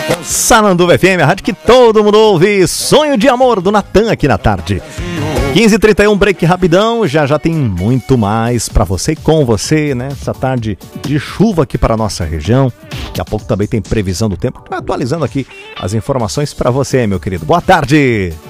Sananduva FM, a rádio que todo mundo ouve. Sonho de Amor do Natan aqui na tarde. 15h31, break rapidão. Já tem muito mais pra você e com você, né? Essa tarde de chuva aqui para a nossa região. Daqui a pouco também tem previsão do tempo. Atualizando aqui as informações pra você, meu querido. Boa tarde!